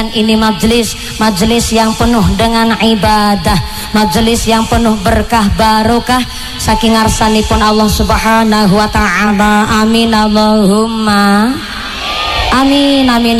Jadikan ini majelis yang penuh dengan ibadah, majelis yang penuh berkah barokah saking ngarsanipun Allah Subhanahu wa taala. Amin Allahumma amin amin.